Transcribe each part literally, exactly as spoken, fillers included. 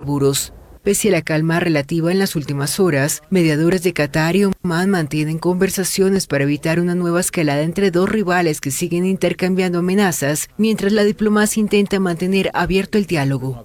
hidrocarburos. Pese a la calma relativa en las últimas horas, mediadores de Qatar y Omán mantienen conversaciones para evitar una nueva escalada entre dos rivales que siguen intercambiando amenazas, mientras la diplomacia intenta mantener abierto el diálogo.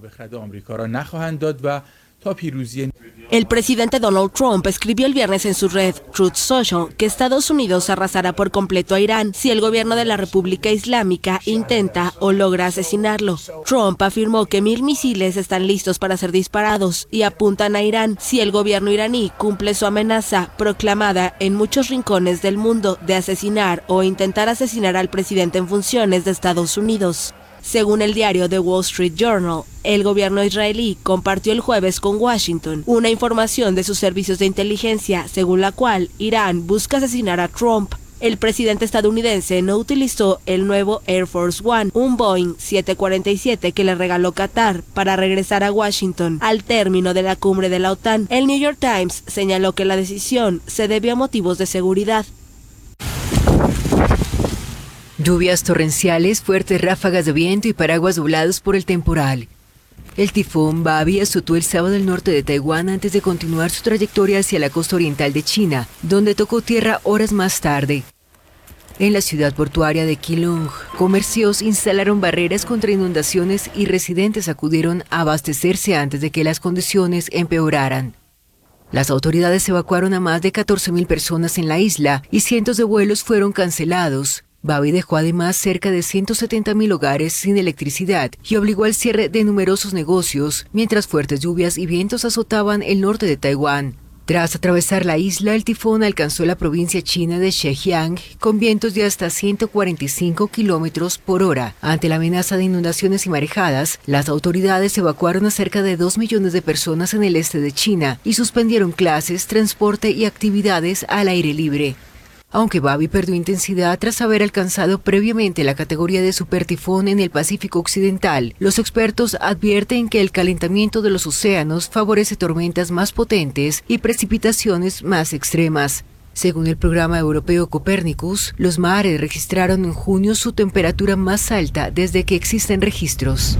El presidente Donald Trump escribió el viernes en su red Truth Social que Estados Unidos arrasará por completo a Irán si el gobierno de la República Islámica intenta o logra asesinarlo. Trump afirmó que mil misiles están listos para ser disparados y apuntan a Irán si el gobierno iraní cumple su amenaza proclamada en muchos rincones del mundo de asesinar o intentar asesinar al presidente en funciones de Estados Unidos. Según el diario The Wall Street Journal, el gobierno israelí compartió el jueves con Washington una información de sus servicios de inteligencia según la cual Irán busca asesinar a Trump. El presidente estadounidense no utilizó el nuevo Air Force One, un Boeing siete cuarenta y siete que le regaló Qatar para regresar a Washington al término de la cumbre de la OTAN. El New York Times señaló que la decisión se debió a motivos de seguridad. Lluvias torrenciales, fuertes ráfagas de viento y paraguas doblados por el temporal. El tifón Babi azotó el sábado el norte de Taiwán antes de continuar su trayectoria hacia la costa oriental de China, donde tocó tierra horas más tarde. En la ciudad portuaria de Keelung, comercios instalaron barreras contra inundaciones y residentes acudieron a abastecerse antes de que las condiciones empeoraran. Las autoridades evacuaron a más de catorce mil personas en la isla y cientos de vuelos fueron cancelados. Babi dejó además cerca de ciento setenta mil hogares sin electricidad y obligó al cierre de numerosos negocios, mientras fuertes lluvias y vientos azotaban el norte de Taiwán. Tras atravesar la isla, el tifón alcanzó la provincia china de Zhejiang con vientos de hasta ciento cuarenta y cinco kilómetros por hora. Ante la amenaza de inundaciones y marejadas, las autoridades evacuaron a cerca de dos millones de personas en el este de China y suspendieron clases, transporte y actividades al aire libre. Aunque Babi perdió intensidad tras haber alcanzado previamente la categoría de supertifón en el Pacífico Occidental, los expertos advierten que el calentamiento de los océanos favorece tormentas más potentes y precipitaciones más extremas. Según el programa europeo Copernicus, los mares registraron en junio su temperatura más alta desde que existen registros.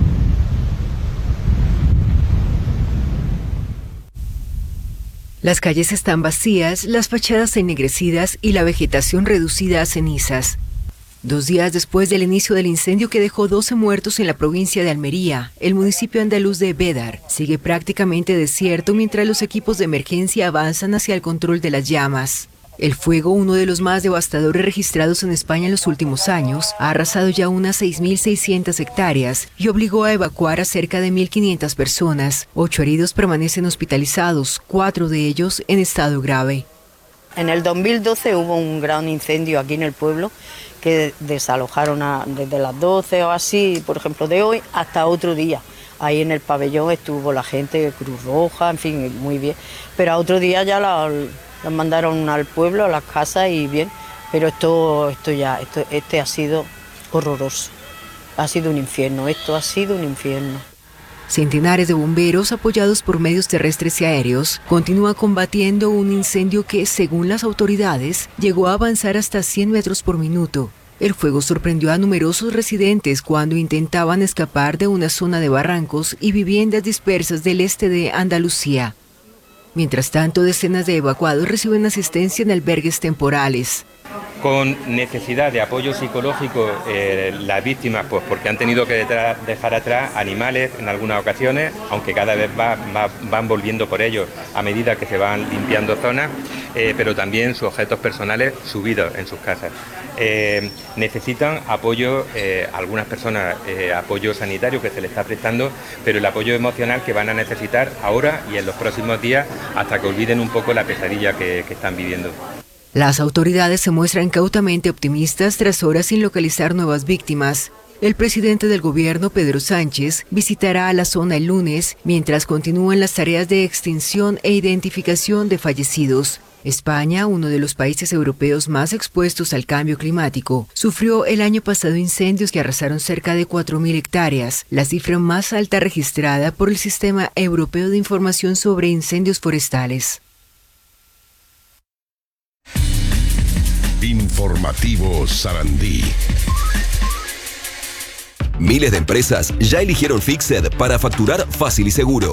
Las calles están vacías, las fachadas ennegrecidas y la vegetación reducida a cenizas. Dos días después del inicio del incendio que dejó doce muertos en la provincia de Almería, el municipio andaluz de Bédar sigue prácticamente desierto mientras los equipos de emergencia avanzan hacia el control de las llamas. El fuego, uno de los más devastadores registrados en España en los últimos años, ha arrasado ya unas seis mil seiscientas hectáreas y obligó a evacuar a cerca de mil quinientas personas. Ocho heridos permanecen hospitalizados, cuatro de ellos en estado grave. En el dos mil doce hubo un gran incendio aquí en el pueblo que desalojaron a, desde las doce o así, por ejemplo, de hoy hasta otro día. Ahí en el pabellón estuvo la gente, Cruz Roja, en fin, muy bien. Pero a otro día ya la... Los mandaron al pueblo, a las casas y bien, pero esto, esto ya, esto, este ha sido horroroso. Ha sido un infierno, esto ha sido un infierno. Centenares de bomberos, apoyados por medios terrestres y aéreos, continúan combatiendo un incendio que, según las autoridades, llegó a avanzar hasta cien metros por minuto. El fuego sorprendió a numerosos residentes cuando intentaban escapar de una zona de barrancos y viviendas dispersas del este de Andalucía. Mientras tanto, decenas de evacuados reciben asistencia en albergues temporales. Con necesidad de apoyo psicológico, eh, las víctimas, pues porque han tenido que detrás, dejar atrás animales en algunas ocasiones, aunque cada vez va, va, van volviendo por ellos a medida que se van limpiando zonas, eh, pero también sus objetos personales subidos en sus casas. Eh, necesitan apoyo, eh, algunas personas, eh, apoyo sanitario que se les está prestando, pero el apoyo emocional que van a necesitar ahora y en los próximos días hasta que olviden un poco la pesadilla que, que están viviendo. Las autoridades se muestran cautamente optimistas tras horas sin localizar nuevas víctimas. El presidente del gobierno, Pedro Sánchez, visitará a la zona el lunes, mientras continúan las tareas de extinción e identificación de fallecidos. España, uno de los países europeos más expuestos al cambio climático, sufrió el año pasado incendios que arrasaron cerca de cuatro mil hectáreas, la cifra más alta registrada por el Sistema Europeo de Información sobre Incendios Forestales. Informativo Sarandí. Miles de empresas ya eligieron Fixed para facturar fácil y seguro.